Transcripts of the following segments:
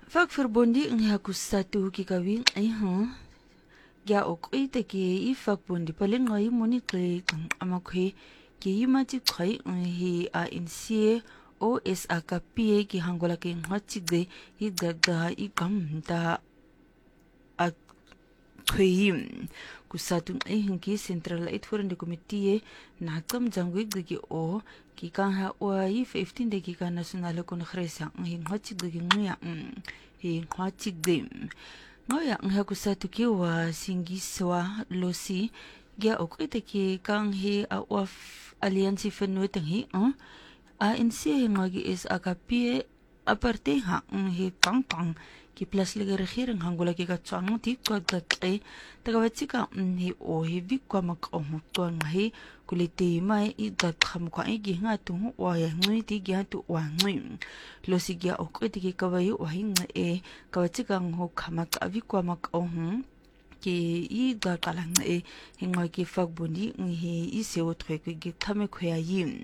Vakverbondi ngihakusatu kikawing ya okwite ki ifakbondi palinga imoni kle amakwe ki yimati khay hi a insie o es akapie ki hangola ki ngachigde higaga ikamta a kwe kusatu ki central uitvoerende komitee na jangwe ki o ki kan ha o 15 de ki kan nasionale kongres yang hi ngachigde ki nguya hi ngachigde ngoya kusatu ki wa singiswa losi gia okwite ki kang hi a of alliance fenweteng hi a insie ngogi is akapie aparte ha hi pang ki plus lega regering hangola ki ka tsang ti kwagat e tagawachika hi o hi vikwa mak to ngai kulite mai I dat kham kwa gi nga tu wa ya ngui ti gi tu wa ngui lo si gi o ko ti ki ka wa yu wa hin e kawachika ho khama ka vikwa mak ki I da kalang e hinga ki fakbundi hi I se o tre ki thame khoya yin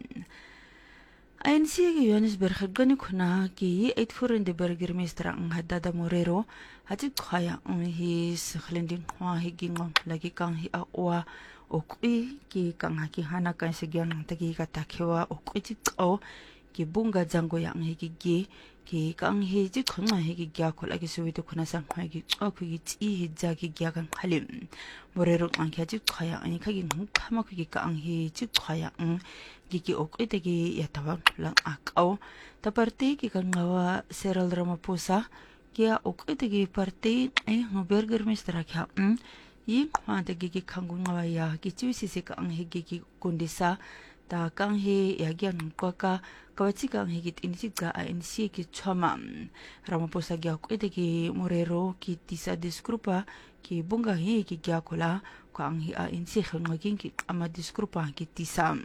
ANC ki Johannesburg gani kuna ki uitvoerende burgemeester Hadada Morero hati khaya hi sglending wa hi gingon lagi kang hi awa okui ki kang ha ki hana kan se gyang tagi ka takhewa okui ti o ki bunga jango yang hi ki kang hi ji khona hi ki gya khola ki suwi to khona sang khoi ki okui ki chi hi ja ki gya kan khalim Morero ang kya ji khaya ani khagi khama ki kang hi ji khaya gigi okite ki yatawa lang akaw ta parte ki kangawa Cyril Ramaphosa kia okite ki parte burgemeester kya yi khwante gigi kangungawa ya ki chuisi ka ang higi kondisa ta kang he ya gyan ka kawachi kang higi tinisi ga ANC ki chama Ramaphosa gya okite ki Morero ki tisa disgrupa ki bunga hi ki gya kola ko ang hi ANC khngagin ki ama disgrupa ki tisa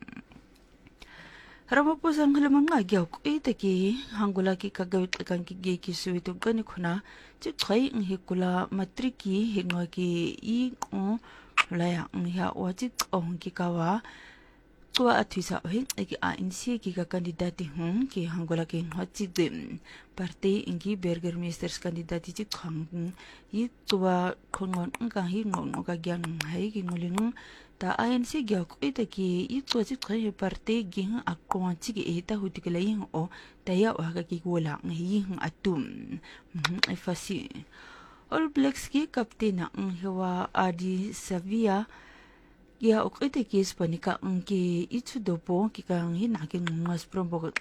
Ramaphosa ngalaman nga gyaw ko ki hanggula ki kagawit kang ki suwito gani kuna chikhay ng hikula matriki hinga ki laya ng hiya wajit ki kawa tuwa atwisa ohin ki ANC ki ka kandidati ki hanggula ki ngachid parte ingi burgemeesters kandidati chikhang tuwa kongon nga hi ngon ka gyan hai ki nguling ta ANC gya ko ki ito si kay parte ging akon chigi eta hutikilay o taya o ki wala ngi atum fasi All Blacks ki kaptena ng hiwa Adi Savia gya o ki Hispanica ki itu dopo ki kang hinaking mas prombog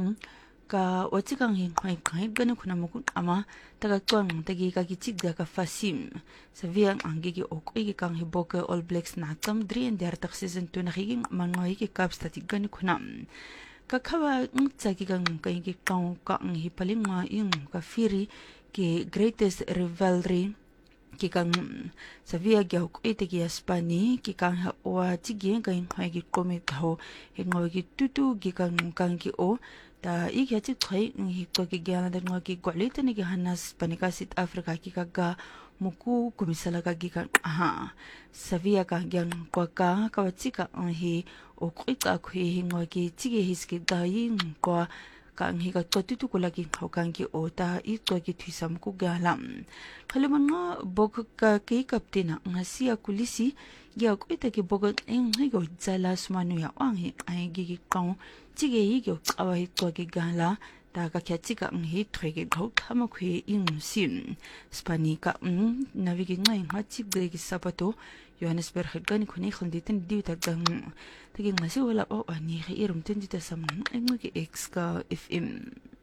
ka wachikang hinay gana kuna mukun ama tagatuan tagi kagichigda ka fasim sa viyang ang gigi okoy kang hiboka All Blacks natam dri and der tak season 2 nakiging mangoy ki caps tati gani kuna kakawa ng tsagi kang kaygi kang kaang hipaling nga yung kafiri ki greatest rivalry ki kang sa via gyaw ko ki Espani ki kang wa chigi kang ki komit ho hingaw ki tutu ki kang ki o ta ikya chi thai hi ko ki gyana da ki kwalita ni ki hanas panika South Africa ki kaga muku kumisala ka gi kan savia ka gyan ko ka kawachika hi o kwika khwi hi ki chige hiski dai ko kang hi ka tutu ko lagi khawkang ki o ta I ko ki thisam ku galam khaliman nga bok ka ki kaptina ngasia kulisi gya ko ita ki bogot hi go jala sumanu ya ang hi ai gi kang chige hi go awai ko ki gala ta ka kya chika hi thwege go khama khwe sim Spani ka navigi ngai ha chigde ki sapato Johannesburg gani khuni khunditin diuta gang tagi ngasi wala o ani irum tin dita sam ngi ki x ka fm